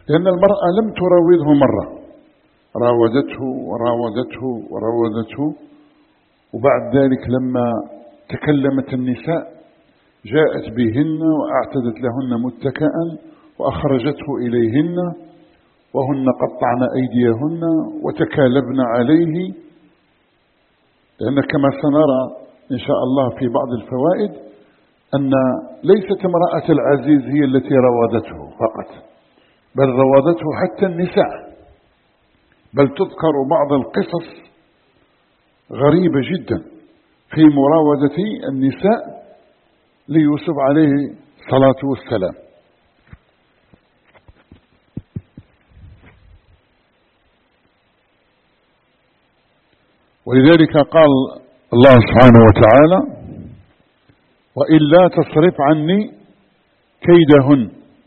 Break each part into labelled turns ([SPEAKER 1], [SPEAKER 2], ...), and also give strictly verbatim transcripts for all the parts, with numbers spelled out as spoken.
[SPEAKER 1] لأن المرأة لم تراوده مرة، راودته وراودته وراودته، وبعد ذلك لما تكلمت النساء جاءت بهن وأعتدت لهن متكئا وأخرجته إليهن وهن قطعن أيديهن وتكالبن عليه. لأن كما سنرى إن شاء الله في بعض الفوائد أن ليست امرأة العزيز هي التي راودته فقط، بل راودته حتى النساء، بل تذكر بعض القصص غريبة جدا في مراودة النساء ليوسف عليه الصلاة والسلام. ولذلك قال الله سبحانه وتعالى: وإلا تصرف عني كيدهن.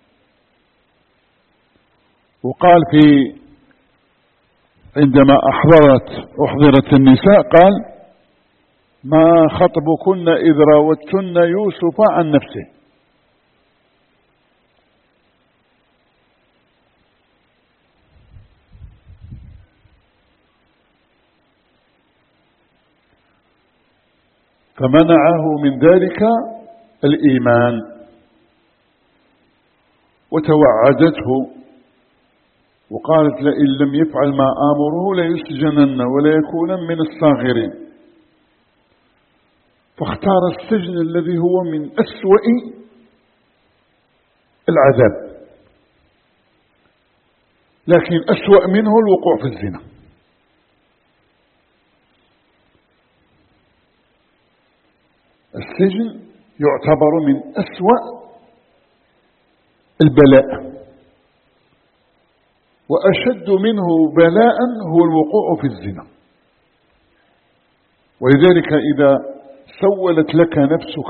[SPEAKER 1] وقال في عندما أحضرت أحضرت النساء قال: ما خطبكن إذ راوتن يوسف عن نفسه. فمنعه من ذلك الإيمان، وتوعدته وقالت: لئن لم يفعل ما آمره ليسجنن وليكون من الصاغرين. فاختار السجن الذي هو من أسوأ العذاب، لكن أسوأ منه الوقوع في الزنا. السجن يعتبر من أسوأ البلاء، وأشد منه بلاء هو الوقوع في الزنا. ولذلك إذا سولت لك نفسك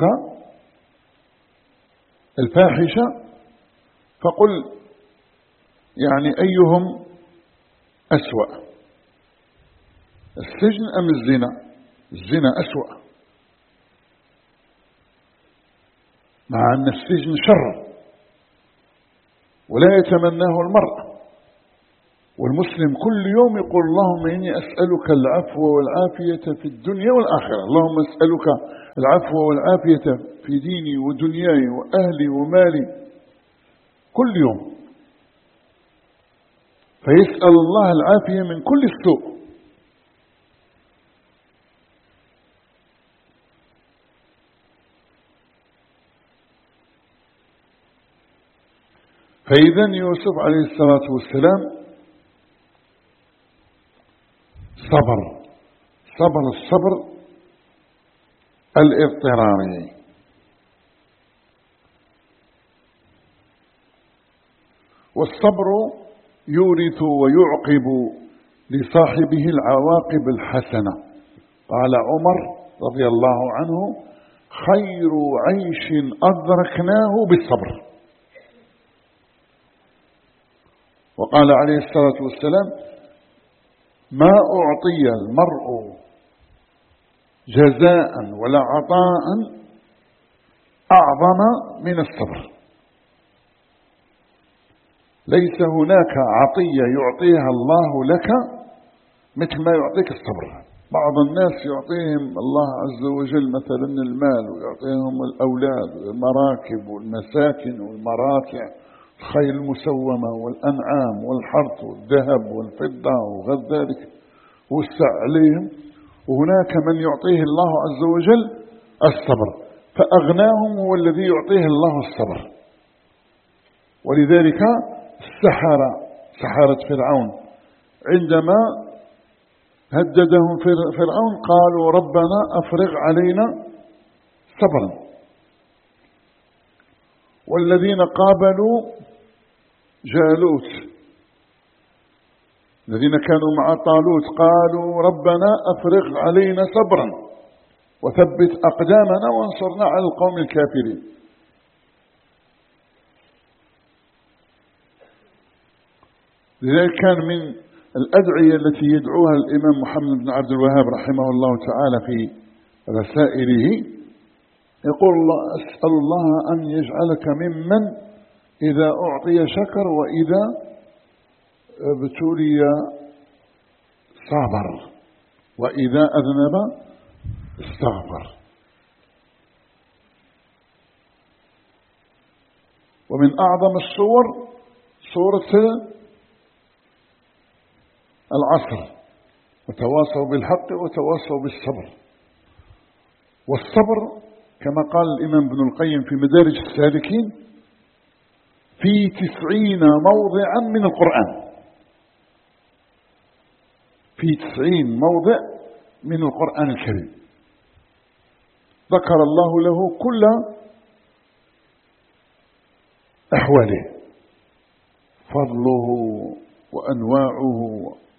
[SPEAKER 1] الفاحشة فقل يعني أيهم أسوأ، السجن أم الزنا؟ الزنا أسوأ، مع أن السجن شر ولا يتمناه المرء. والمسلم كل يوم يقول: اللهم إني أسألك العفو والعافية في الدنيا والآخرة، اللهم أسألك العفو والعافية في ديني ودنياي وأهلي ومالي، كل يوم. فيسأل الله العافية من كل السوء. فإذن يوسف عليه الصلاة والسلام صبر صبر الصبر الاضطراري. والصبر يورث ويعقب لصاحبه العواقب الحسنة. قال عمر رضي الله عنه: خير عيش أدركناه بالصبر. وقال عليه الصلاة والسلام: ما أعطي المرء جزاء ولا عطاء أعظم من الصبر. ليس هناك عطية يعطيها الله لك مثل ما يعطيك الصبر. بعض الناس يعطيهم الله عز وجل مثلا المال، ويعطيهم الأولاد والمراكب والمساكن والمراكع، الخيل المسومة والأنعام والحرث والذهب والفضة وغير ذلك، وسع عليهم. وهناك من يعطيه الله عز وجل الصبر، فأغناهم هو الذي يعطيه الله الصبر. ولذلك السحرة سحرة فرعون عندما هددهم فرعون قالوا: ربنا أفرغ علينا صبرا. والذين قابلوا جالوت، الذين كانوا مع طالوت، قالوا: ربنا أفرغ علينا صبرا وثبت أقدامنا وانصرنا على القوم الكافرين. لذلك كان من الأدعية التي يدعوها الإمام محمد بن عبد الوهاب رحمه الله تعالى في رسائله، يقول: الله أسأل الله أن يجعلك ممن إذا أعطي شكر وإذا ابتلي صبر، وإذا أذنب استغفر. ومن أعظم الصور سورة العصر، وتواصوا بالحق وتواصوا بالصبر. والصبر كما قال الإمام ابن القيم في مدارج السالكين في تسعين موضعا من القرآن، في تسعين موضع من القرآن الكريم ذكر الله له كل أحواله، فضله وأنواعه